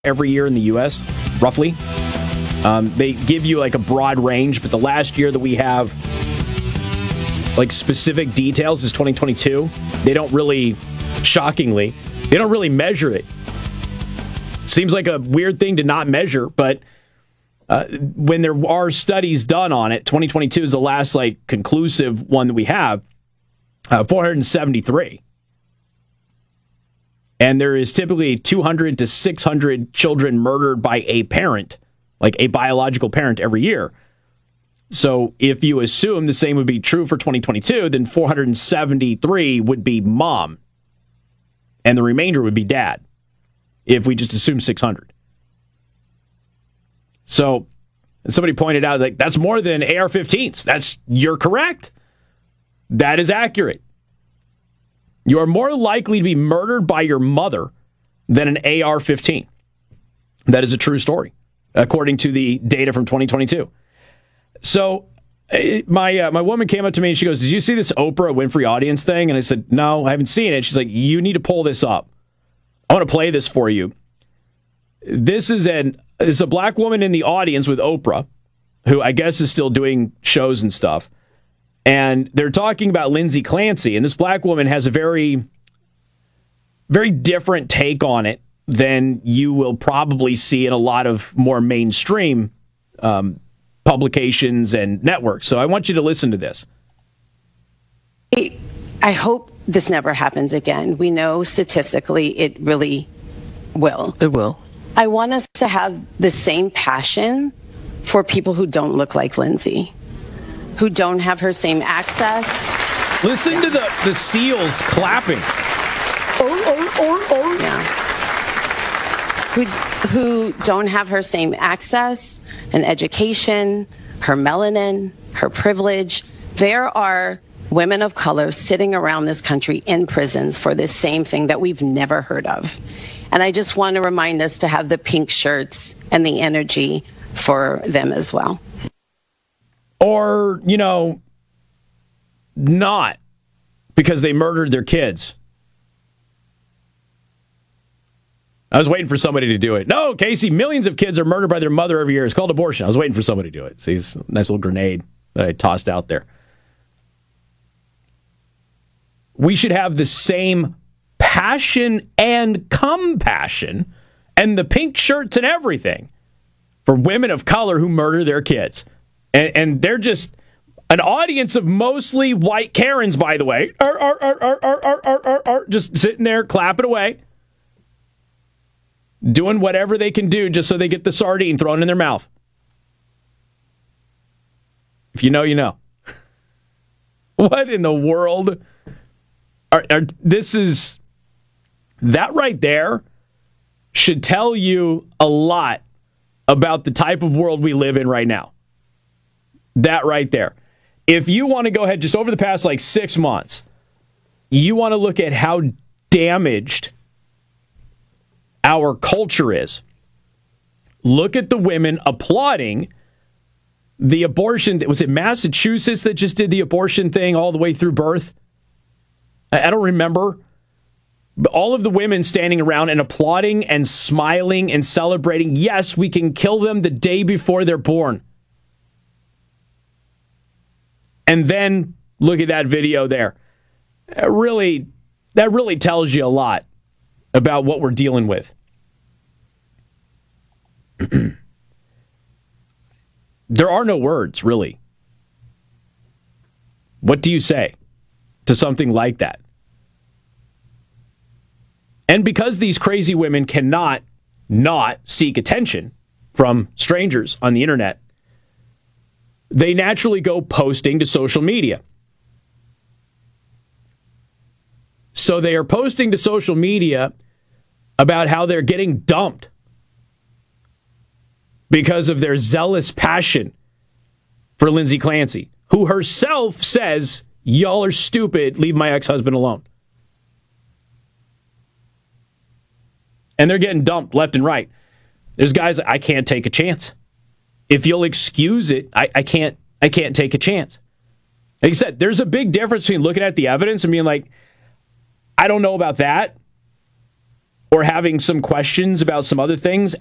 every year in the U.S., roughly. They give you like a broad range, but the last year that we have like specific details is 2022. They don't really, shockingly, they don't really measure it. Seems like a weird thing to not measure, but when there are studies done on it, 2022 is the last like conclusive one that we have, 473. And there is typically 200 to 600 children murdered by a parent, like a biological parent every year. So if you assume the same would be true for 2022, then 473 would be mom. And the remainder would be dad, if we just assume 600. So somebody pointed out, like, that's more than AR-15s. You're correct. That is accurate. You are more likely to be murdered by your mother than an AR-15. That is a true story, according to the data from 2022. So my woman came up to me and she goes, "Did you see this Oprah Winfrey audience thing?" And I said, "No, I haven't seen it." She's like, "You need to pull this up. I want to play this for you." This is a black woman in the audience with Oprah, who I guess is still doing shows and stuff. And they're talking about Lindsay Clancy. And this black woman has a very, very different take on it than you will probably see in a lot of more mainstream publications and networks. So I want you to listen to this. I hope this never happens again. We know statistically it really will. It will. I want us to have the same passion for people who don't look like Lindsay, who don't have her same access. Listen to the seals clapping. Yeah. Who don't have her same access and education, her melanin, her privilege. There are women of color sitting around this country in prisons for this same thing that we've never heard of. And I just want to remind us to have the pink shirts and the energy for them as well. Or, not, because they murdered their kids. I was waiting for somebody to do it. No, Casey, millions of kids are murdered by their mother every year. It's called abortion. I was waiting for somebody to do it. See, it's a nice little grenade that I tossed out there. We should have the same passion and compassion and the pink shirts and everything for women of color who murder their kids. And they're just an audience of mostly white Karens, by the way, just sitting there clapping away, doing whatever they can do just so they get the sardine thrown in their mouth. If you know, you know. What in the world? That right there should tell you a lot about the type of world we live in right now. That right there. If you want to go ahead, just over the past 6 months, you want to look at how damaged our culture is. Look at the women applauding the abortion. Was it Massachusetts that just did the abortion thing all the way through birth? I don't remember. But all of the women standing around and applauding and smiling and celebrating. Yes, we can kill them the day before they're born. And then look at that video there. That really tells you a lot about what we're dealing with. There are no words, really. What do you say to something like that? And because these crazy women cannot not seek attention from strangers on the internet, they naturally go posting to social media. So they are posting to social media about how they're getting dumped because of their zealous passion for Lindsay Clancy, who herself says, "Y'all are stupid, leave my ex-husband alone." And they're getting dumped left and right. There's guys, I can't take a chance. If you'll excuse it, I can't take a chance. Like I said, there's a big difference between looking at the evidence and being like, I don't know about that, or having some questions about some other things,